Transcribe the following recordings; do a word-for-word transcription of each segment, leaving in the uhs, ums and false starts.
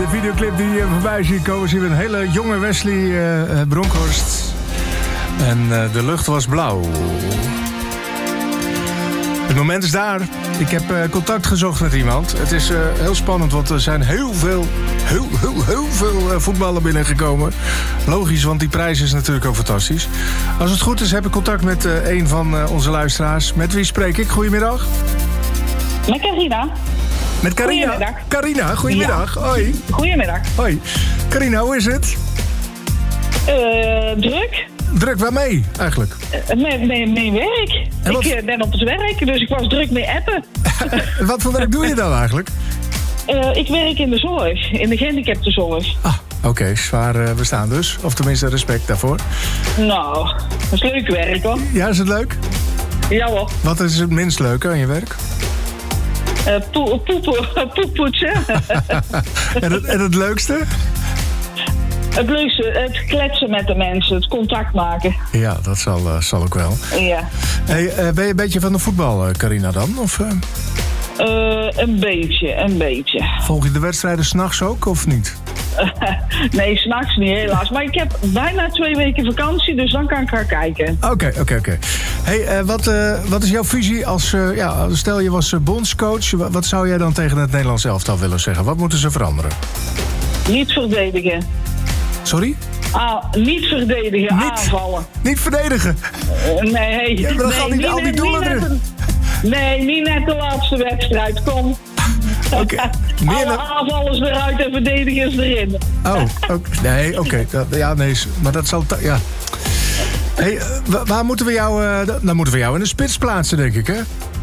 videoclip die uh, voorbij zien komen, zien we een hele jonge Wesley uh, Bronkhorst. En uh, de lucht was blauw. Het moment is daar. Ik heb uh, contact gezocht met iemand. Het is uh, heel spannend, want er zijn heel veel, heel, heel, heel veel uh, voetballen binnengekomen. Logisch, want die prijs is natuurlijk ook fantastisch. Als het goed is, heb ik contact met uh, een van uh, onze luisteraars. Met wie spreek ik? Goedemiddag. Met Carina. Met Carina. Goedemiddag. Carina, goedemiddag. Ja. Hoi. Goedemiddag. Hoi. Carina, hoe is het? Uh, druk. Druk waarmee, eigenlijk? Uh, met, met, met werk. Wat... Ik uh, ben op het werk, dus ik was druk mee appen. Wat voor werk doe je dan eigenlijk? Uh, ik werk in de zorg, in de gehandicaptenzorg. Ah, oké, okay, zwaar uh, bestaan dus. Of tenminste, respect daarvoor. Nou, dat is leuk werk hoor. Ja, is het leuk? Ja hoor. Wat is het minst leuke aan je werk? Uh, poe, poe, poe, poetsen. en, het, en het leukste? Het leukste, het kletsen met de mensen, het contact maken. Ja, dat zal, uh, zal ook wel. Ja. Hey, uh, ben je een beetje van de voetbal, uh, Carina, dan? Of, uh... Uh, een beetje, een beetje. Volg je de wedstrijden 's nachts ook, of niet? Nee, 's nachts niet, helaas. Maar ik heb bijna twee weken vakantie, dus dan kan ik gaan kijken. Oké, okay, oké, okay, oké. Okay. Hey, uh, wat, uh, wat is jouw visie als... Uh, ja, stel je was uh, bondscoach. Wat zou jij dan tegen het Nederlands elftal willen zeggen? Wat moeten ze veranderen? Niet verdedigen. Sorry? Ah, niet verdedigen, niet, aanvallen. Niet verdedigen? Uh, nee. Ja, dan nee, gaan die, niet, al die doelen niet erin. Nee, niet net de laatste wedstrijd. Kom. Oké. Okay. Alle aanvallers eruit en verdedigers erin. Oh, okay. nee, oké. Okay. Ja, nee, maar dat zal... Ja. Hey, uh, waar moeten we jou... Uh, dan moeten we jou in de spits plaatsen, denk ik, hè?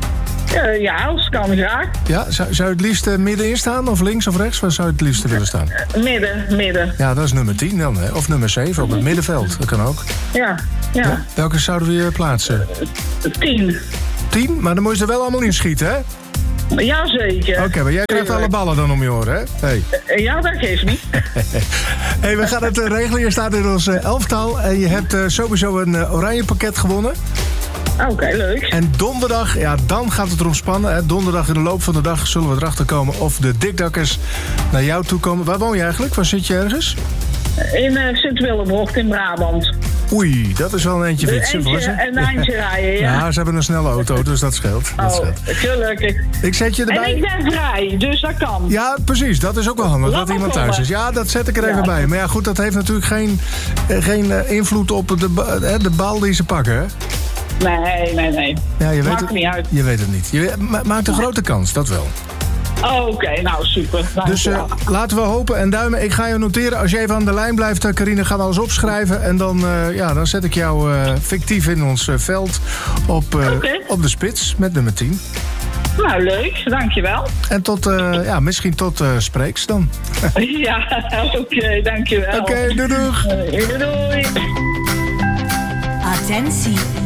Uh, ja, dat kan graag. Ja, zou, zou je het liefst uh, middenin staan? Of links of rechts? Waar zou je het liefst willen staan? Uh, midden, midden. Ja, dat is nummer tien dan, hè? Of nummer zeven op het middenveld. Dat kan ook. Ja, ja. ja. Welke zouden we je plaatsen? Uh, tien. Tien? Maar dan moet je er wel allemaal in schieten, hè? Jazeker. Oké, okay, maar jij krijgt alle ballen dan om je oren, hè? Hey. Uh, ja, dat geeft niet. Hey, we gaan het uh, regelen. Je staat in ons uh, elftal. En je hebt uh, sowieso een uh, oranje pakket gewonnen. Oké, okay, leuk. En donderdag, ja, dan gaat het erom spannen. Hè. Donderdag in de loop van de dag zullen we erachter komen of de dikdakkers naar jou toe komen. Waar woon je eigenlijk? Waar zit je ergens? In uh, Sint-Willebrocht in Brabant. Oei, dat is wel een eentje fietsen voor ze. Een eindje rijden, ja. Ja, ze hebben een snelle auto, dus dat scheelt. Dat oh, scheelt. gelukkig. Ik zet je erbij. En ik ben vrij, dus dat kan. Ja, precies. Dat is ook wel handig, Laat dat iemand komen. thuis is. Ja, dat zet ik er even ja. bij. Maar ja, goed, dat heeft natuurlijk geen, geen invloed op de, de bal die ze pakken, hè? Nee, nee, nee. Ja, je Maakt weet het niet uit. Je weet het niet. Je maakt een grote kans, dat wel. Oh, oké, okay, nou super. Dank dus uh, laten we hopen en duimen. Ik ga je noteren. Als je even aan de lijn blijft, Carina, gaan we alles opschrijven. En dan, uh, ja, dan zet ik jou uh, fictief in ons uh, veld op, uh, okay. op de spits met nummer tien. Nou, leuk. Dankjewel. En tot, uh, ja, misschien tot uh, spreeks dan. Ja, oké, okay, dankjewel. Oké, okay, doei doeg. Doei, doei. Attentie,